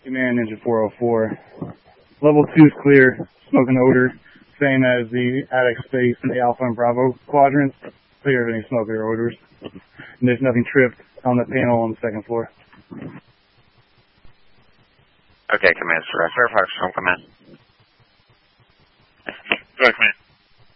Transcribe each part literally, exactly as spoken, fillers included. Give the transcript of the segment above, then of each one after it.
Command Engine four oh four. Level two is clear. Smoke and odor. Same as the attic space in the Alpha and Bravo quadrants. Clear of any smoke or odors. And there's nothing tripped on the panel on the second floor. Okay, Command, sir. Verify from Command. Go ahead, Command.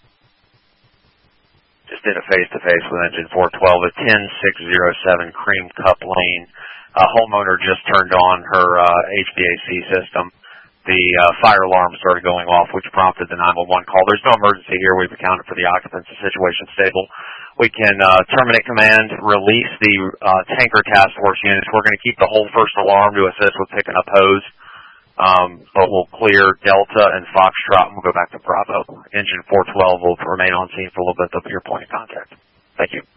Just did a face-to-face with Engine four twelve at ten six oh seven Cream Cup Lane. A homeowner just turned on her uh, H V A C system. The uh, fire alarm started going off, which prompted the nine one one call. There's no emergency here. We've accounted for the occupants. The situation stable. We can uh, terminate command, release the uh, tanker task force units. We're going to keep the whole first alarm to assist with picking up hose. Um, but we'll clear Delta and Foxtrot, and we'll go back to Bravo. Engine four twelve will remain on scene for a little bit. They'll be your point of contact. Thank you.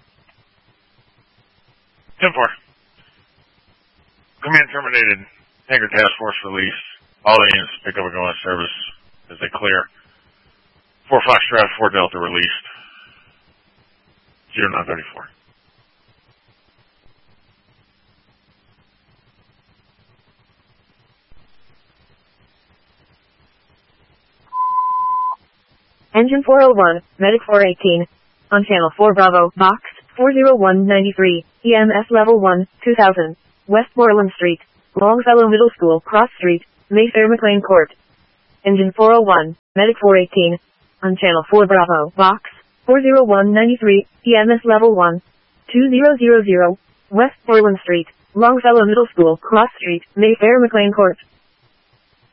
ten four. Command terminated. Tanker task force released. All the units pick up and go on service as they clear. four Foxtrot, four Delta released. zero nine thirty-four. Engine four oh one, Medic four eighteen. On Channel four Bravo, Box four oh one ninety-three, E M S Level one, two thousand. West Borland Street, Longfellow Middle School, Cross Street, Mayfair McLean Court. Engine four oh one, Medic four eighteen. On Channel four Bravo, Box four oh one ninety-three, E M S Level one, two thousand. West Borland Street, Longfellow Middle School, Cross Street, Mayfair McLean Court.